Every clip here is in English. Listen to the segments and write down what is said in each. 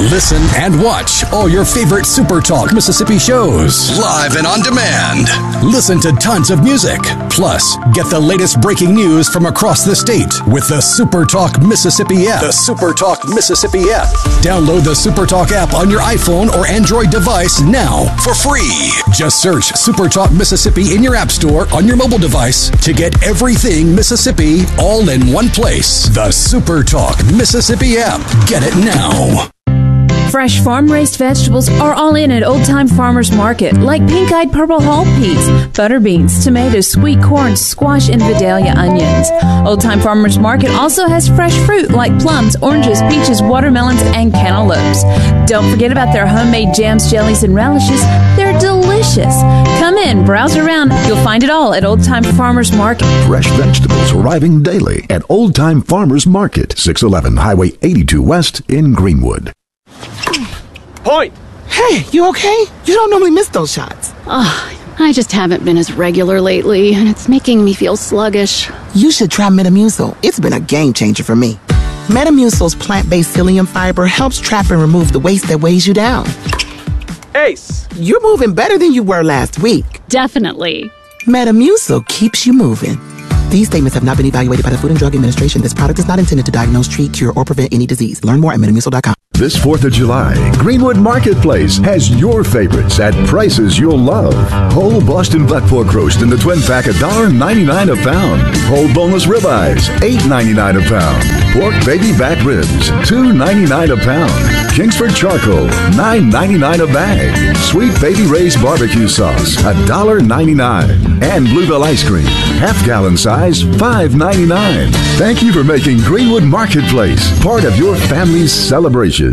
Listen and watch all your favorite Super Talk Mississippi shows live and on demand. Listen to tons of music. Plus, get the latest breaking news from across the state with the Super Talk Mississippi app. The Super Talk Mississippi app. Download the Super Talk app on your iPhone or Android device now for free. Just search Super Talk Mississippi in your app store on your mobile device to get everything Mississippi all in one place. The Super Talk Mississippi app. Get it now. Fresh farm-raised vegetables are all in at Old Time Farmers Market, like pink-eyed purple hull peas, butter beans, tomatoes, sweet corn, squash, and Vidalia onions. Old Time Farmers Market also has fresh fruit like plums, oranges, peaches, watermelons, and cantaloupes. Don't forget about their homemade jams, jellies, and relishes. They're delicious. Come in, browse around. You'll find it all at Old Time Farmers Market. Fresh vegetables arriving daily at Old Time Farmers Market, 611 Highway 82 West in Greenwood. Point! Hey, you okay? You don't normally miss those shots. I just haven't been as regular lately, and it's making me feel sluggish. You should try Metamucil. It's been a game changer for me. Metamucil's plant-based psyllium fiber helps trap and remove the waste that weighs you down. Ace! You're moving better than you were last week. Definitely. Metamucil keeps you moving. These statements have not been evaluated by the Food and Drug Administration. This product is not intended to diagnose, treat, cure, or prevent any disease. Learn more at Metamucil.com. This 4th of July, Greenwood Marketplace has your favorites at prices you'll love. Whole Boston buck pork roast in the twin pack, $1.99 a pound. Whole boneless ribeyes, $8.99 a pound. Pork baby back ribs, $2.99 a pound. Kingsford charcoal, $9.99 a bag. Sweet baby Ray's barbecue sauce, $1.99. And Bluebell ice cream, half-gallon size, $5.99. Thank you for making Greenwood Marketplace part of your family's celebration.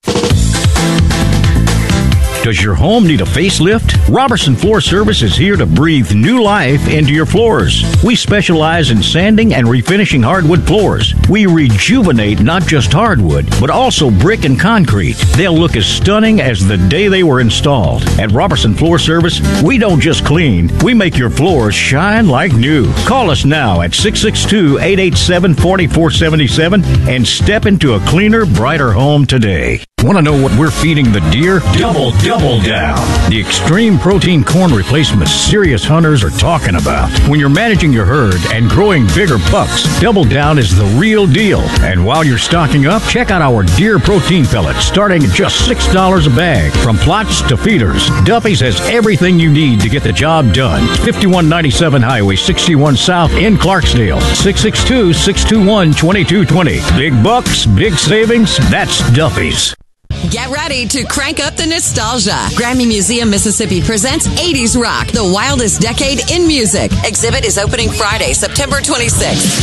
Does your home need a facelift? Robertson Floor Service is here to breathe new life into your floors. We specialize in sanding and refinishing hardwood floors. We rejuvenate not just hardwood, but also brick and concrete. They'll look as stunning as the day they were installed. At Robertson Floor Service, we don't just clean, we make your floors shine like new. Call us now at 662-887-4477 and step into a cleaner, brighter home today. Want to know what we're feeding the deer? Double Down. The extreme protein corn replacement serious hunters are talking about. When you're managing your herd and growing bigger bucks, Double Down is the real deal. And while you're stocking up, check out our deer protein pellets starting at just $6 a bag. From plots to feeders, Duffy's has everything you need to get the job done. 5197 Highway 61 South in Clarksdale. 662-621-2220. Big bucks, big savings, that's Duffy's. Get ready to crank up the nostalgia. Grammy Museum Mississippi presents 80s Rock, the wildest decade in music. Exhibit is opening Friday, September 26th.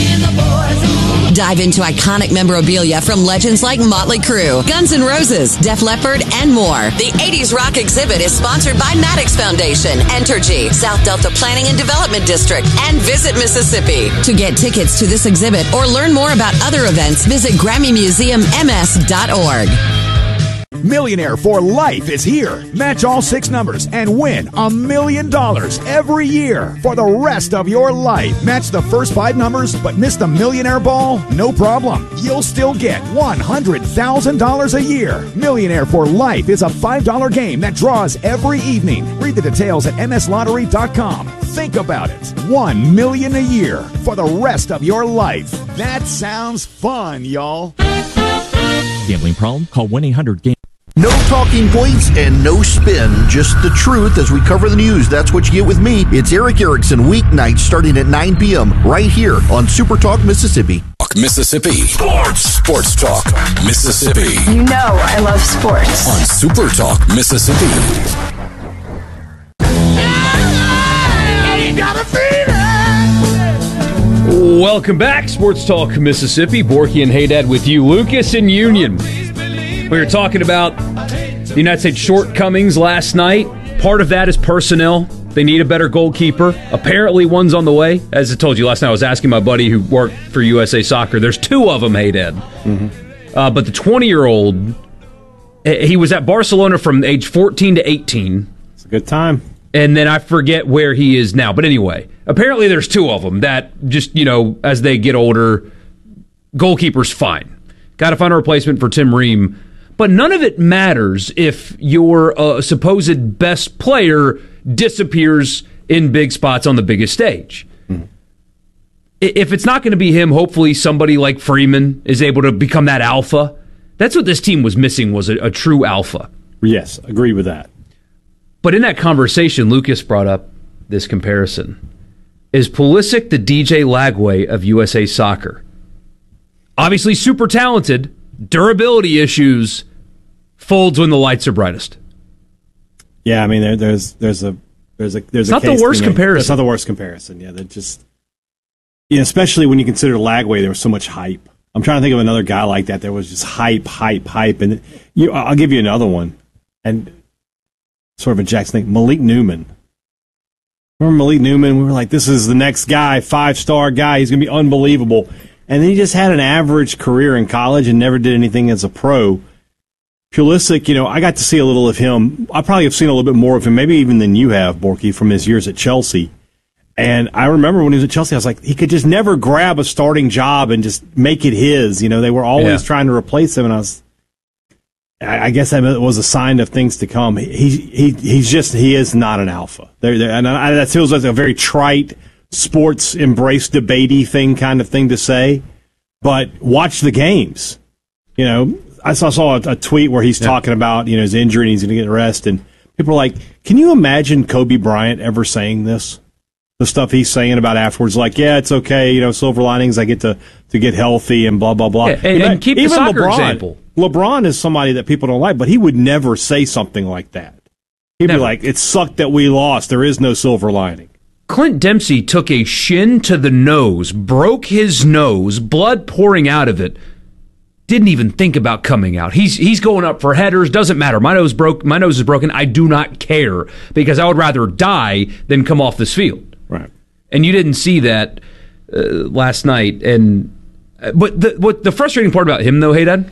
Dive into iconic memorabilia from legends like Motley Crue, Guns N' Roses, Def Leppard, and more. The 80s Rock exhibit is sponsored by Maddox Foundation, Entergy, South Delta Planning and Development District, and Visit Mississippi. To get tickets to this exhibit or learn more about other events, visit GrammyMuseumMS.org. Millionaire for Life is here. Match all 6 numbers and win $1 million every year for the rest of your life. Match the first 5 numbers, but miss the Millionaire Ball? No problem. You'll still get $100,000 a year. Millionaire for Life is a $5 game that draws every evening. Read the details at mslottery.com. Think about it. $1 million a year for the rest of your life. That sounds fun, y'all. Gambling problem? Call 1-800-GAMBLER. No talking points and no spin, just the truth as we cover the news. That's what you get with me. It's Eric Erickson, weeknights starting at 9 p.m. right here on Super Talk Mississippi. Mississippi. Sports Talk Mississippi. You know I love sports. On Super Talk Mississippi. Welcome back, Sports Talk Mississippi. Borky and Haydad with you. Lucas in Union. We were talking about the United States shortcomings last night. Part of that is personnel. They need a better goalkeeper. Apparently, one's on the way. As I told you last night, I was asking my buddy who worked for USA Soccer. There's 2 of them, Haydad. Mm-hmm. But the 20-year-old, he was at Barcelona from age 14 to 18. It's a good time. And then I forget where he is now. But anyway, apparently there's 2 of them that just, as they get older, goalkeeper's fine. Got to find a replacement for Tim Ream. But none of it matters if your supposed best player disappears in big spots on the biggest stage. If it's not going to be him, hopefully somebody like Freeman is able to become that alpha. That's what this team was missing, was a true alpha. Yes, agree with that. But in that conversation, Lucas brought up this comparison. Is Pulisic the DJ Lagway of USA Soccer? Obviously super talented, durability issues, folds when the lights are brightest. Yeah, I mean there's a it's not the worst comparison. It's not the worst comparison. Yeah, that just especially when you consider Lagway, there was so much hype. I'm trying to think of another guy like that. There was just hype, and I'll give you another one, and sort of a Jackson thing. Malik Newman. Remember Malik Newman? We were like, this is the next guy, 5-star guy. He's going to be unbelievable. And then he just had an average career in college and never did anything as a pro. Pulisic, I got to see a little of him. I probably have seen a little bit more of him, maybe even than you have, Borky, from his years at Chelsea. And I remember when he was at Chelsea, I was like, he could just never grab a starting job and just make it his. They were always trying to replace him, and I guess that was a sign of things to come. He is not an alpha. And that feels like a very trite sports embrace debatey kind of thing to say. But watch the games. I saw a tweet where he's talking about his injury and he's going to get rest, and people are like, "Can you imagine Kobe Bryant ever saying this?" The stuff he's saying about afterwards, like, "Yeah, it's okay. Silver linings. I get to get healthy and blah blah blah." Yeah, and keep the soccer example. LeBron is somebody that people don't like, but he would never say something like that. He'd be like, "It sucked that we lost. There is no silver lining." Clint Dempsey took a shin to the nose, broke his nose, blood pouring out of it. Didn't even think about coming out. He's going up for headers. Doesn't matter. My nose is broken. I do not care because I would rather die than come off this field. Right. And you didn't see that last night. But the frustrating part about him, though, hey, Dad,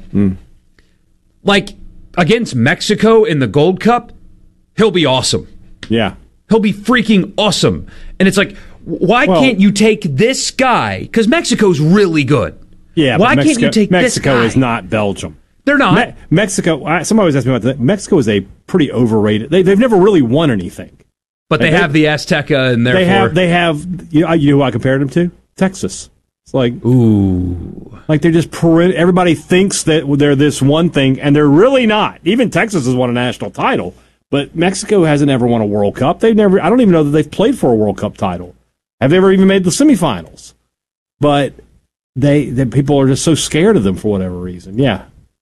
like against Mexico in the Gold Cup, he'll be awesome. Yeah. He'll be freaking awesome. And it's like, why can't you take this guy? Because Mexico's really good. Yeah, why can't you take this guy? Mexico is not Belgium. They're not. Mexico, somebody always asked me about that. Mexico is a pretty overrated. They've never really won anything. But they have the Azteca, and therefore... They have you know who I compared them to? Texas. It's like... Ooh. Like they're just... Everybody thinks that they're this one thing, and they're really not. Even Texas has won a national title. But Mexico hasn't ever won a World Cup. I don't even know that they've played for a World Cup title. Have they ever even made the semifinals? But people are just so scared of them for whatever reason. Yeah.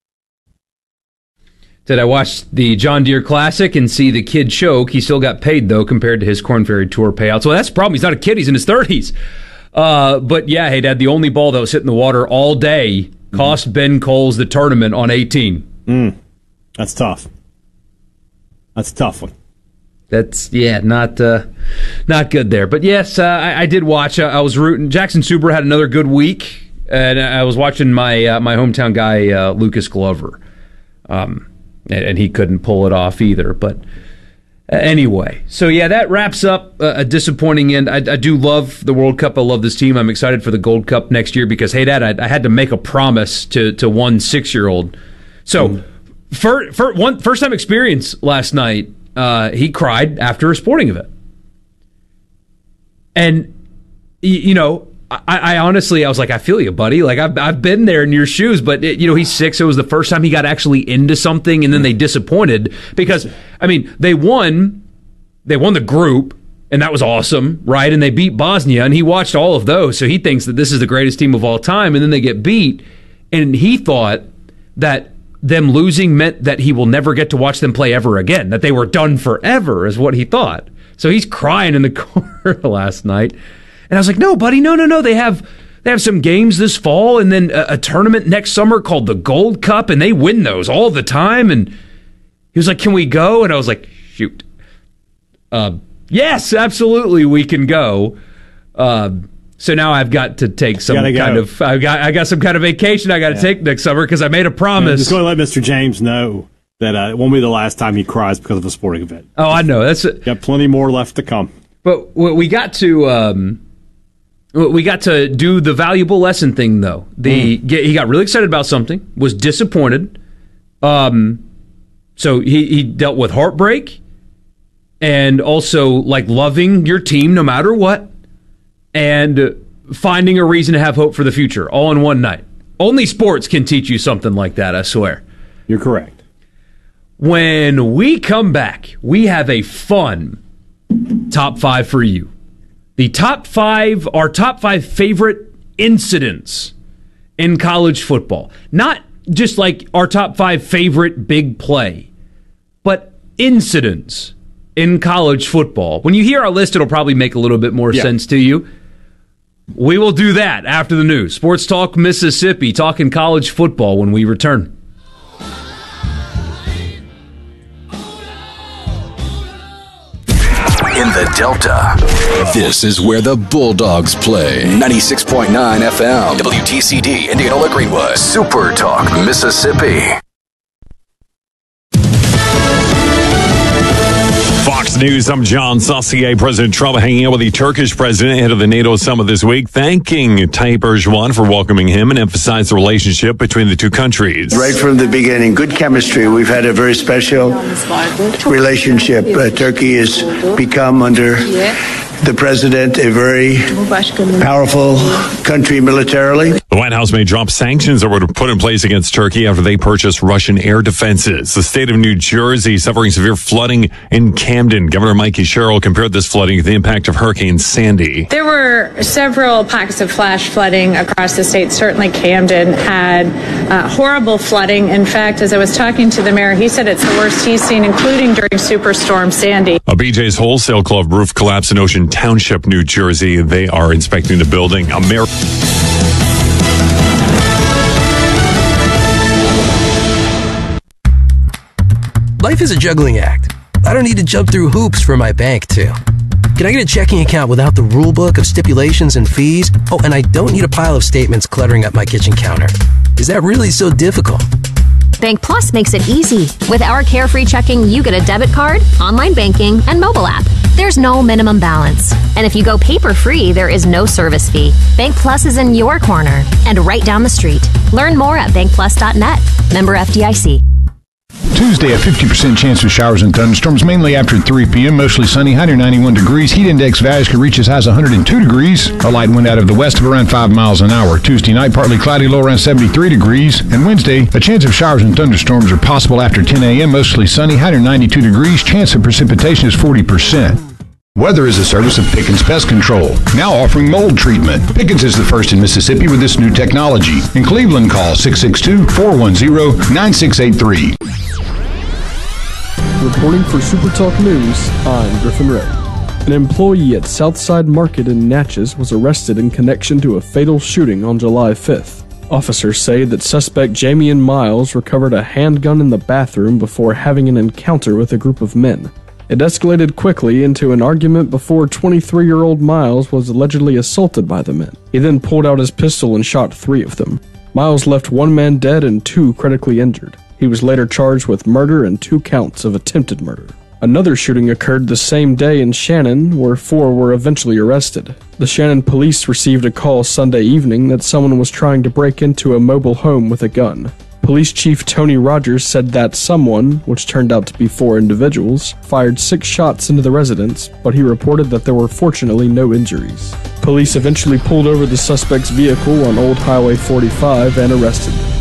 Did I watch the John Deere Classic and see the kid choke? He still got paid, though, compared to his Korn Ferry Tour payouts. Well, that's the problem. He's not a kid. He's in his 30s. But, yeah, hey, Dad, the only ball that was hitting the water all day cost Ben Coles the tournament on 18. That's tough. That's a tough one. That's, not good there. But, yes, I did watch. I was rooting. Jackson Suber had another good week, and I was watching my hometown guy, Lucas Glover. And he couldn't pull it off either. But anyway, so yeah, that wraps up a disappointing end. I do love the World Cup. I love this team. I'm excited for the Gold Cup next year because, hey, Dad, I had to make a promise to one 6-year-old. So first time experience last night, he cried after a sporting event. And, I honestly, I was like, I feel you, buddy. Like, I've been there in your shoes, but, he's 6. It was the first time he got actually into something, and then they disappointed because, they won the group, and that was awesome, right? And they beat Bosnia, and he watched all of those, so he thinks that this is the greatest team of all time, and then they get beat, and he thought that them losing meant that he will never get to watch them play ever again, that they were done forever, is what he thought. So he's crying in the corner last night. And I was like, no, buddy, no. They have some games this fall and then a tournament next summer called the Gold Cup, and they win those all the time. And he was like, can we go? And I was like, shoot. Yes, absolutely, we can go. So now I've got to take some I got some kind of vacation I got to take next summer because I made a promise. Just going to let Mr. James know that it won't be the last time he cries because of a sporting event. Oh, I know. Got plenty more left to come. But we got to do the valuable lesson thing, though. He got really excited about something, was disappointed, So he dealt with heartbreak and also like loving your team no matter what and finding a reason to have hope for the future all in one night. Only sports can teach you something like that, I swear. You're correct. When we come back, we have a fun top 5 for you. Our top 5 favorite incidents in college football. Not just like our top 5 favorite big play, but incidents in college football. When you hear our list, it'll probably make a little bit more sense to you. We will do that after the news. Sports Talk Mississippi, talking college football when we return. In the Delta, this is where the Bulldogs play. 96.9 FM, WTCD, Indianola Greenwood. Super Talk Mississippi. Fox News, I'm John Saucier. President Trump hanging out with the Turkish president ahead of the NATO summit this week, thanking Tayyip Erdogan for welcoming him and emphasized the relationship between the two countries. Right from the beginning, good chemistry. We've had a very special relationship. Turkey has become, under the president, a very powerful country militarily. The White House may drop sanctions that were put in place against Turkey after they purchased Russian air defenses. The state of New Jersey suffering severe flooding in Camden. Governor Mikey Sherrill compared this flooding to the impact of Hurricane Sandy. There were several pockets of flash flooding across the state. Certainly Camden had horrible flooding. In fact, as I was talking to the mayor, he said it's the worst he's seen, including during Superstorm Sandy. A BJ's Wholesale Club roof collapsed in Ocean Township, New Jersey. They are inspecting the building. Life is a juggling act. I don't need to jump through hoops for my bank to. Can I get a checking account without the rule book of stipulations and fees? Oh, and I don't need a pile of statements cluttering up my kitchen counter. Is that really so difficult? Bank Plus makes it easy. With our Carefree Checking, you get a debit card, online banking, and mobile app. There's no minimum balance. And if you go paper-free, there is no service fee. Bank Plus is in your corner and right down the street. Learn more at bankplus.net. Member FDIC. Tuesday, a 50% chance of showers and thunderstorms, mainly after 3 p.m. Mostly sunny, high near 91 degrees. Heat index values could reach as high as 102 degrees. A light wind out of the west of around 5 miles an hour. Tuesday night, partly cloudy, low around 73 degrees. And Wednesday, a chance of showers and thunderstorms are possible after 10 a.m. Mostly sunny, high near 92 degrees. Chance of precipitation is 40%. Weather is a service of Pickens Pest Control, now offering mold treatment. Pickens is the first in Mississippi with this new technology. In Cleveland, call 662-410-9683. Reporting for Super Talk News, I'm Griffin Ray. An employee at Southside Market in Natchez was arrested in connection to a fatal shooting on July 5th. Officers say that suspect Jamian Miles recovered a handgun in the bathroom before having an encounter with a group of men. It escalated quickly into an argument before 23-year-old Miles was allegedly assaulted by the men. He then pulled out his pistol and shot 3 of them. Miles left 1 man dead and 2 critically injured. He was later charged with murder and 2 counts of attempted murder. Another shooting occurred the same day in Shannon, where 4 were eventually arrested. The Shannon police received a call Sunday evening that someone was trying to break into a mobile home with a gun. Police Chief Tony Rogers said that someone, which turned out to be 4 individuals, fired 6 shots into the residence, but he reported that there were fortunately no injuries. Police eventually pulled over the suspect's vehicle on Old Highway 45 and arrested him.